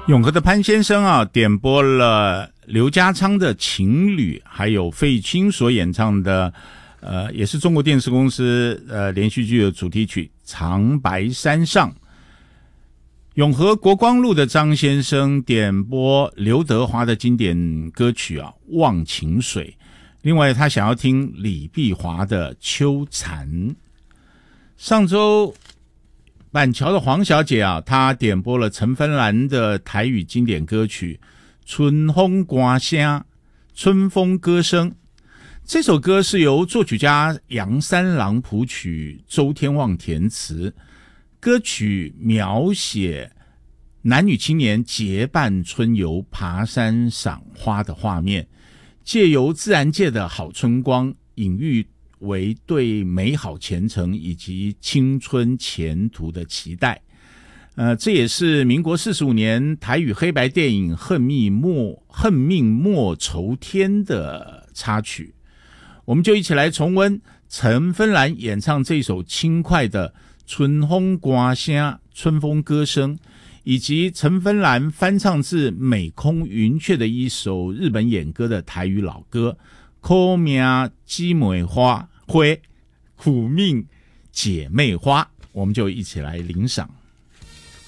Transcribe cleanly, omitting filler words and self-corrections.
永和的潘先生啊，点播了刘家昌的《情侣》，还有费玉清所演唱的也是中国电视公司连续剧的主题曲《长白山上》。永和国光路的张先生点播刘德华的经典歌曲啊《忘情水》，另外他想要听李碧华的《秋蝉》。上周板桥的黄小姐啊，她点播了陈芬兰的台语经典歌曲《春风歌声》，春风歌声。这首歌是由作曲家杨三郎谱曲，周天旺填词。歌曲描写男女青年结伴春游、爬山赏花的画面，借由自然界的好春光，隐喻为对美好前程以及青春前途的期待。这也是民国45年台语黑白电影恨命莫愁天的插曲。我们就一起来重温陈芬兰演唱这首轻快的春风歌声、春风歌声，以及陈芬兰翻唱自美空云雀的一首日本演歌的台语老歌苦命姊妹花，苦命姐妹花，我们就一起来领赏。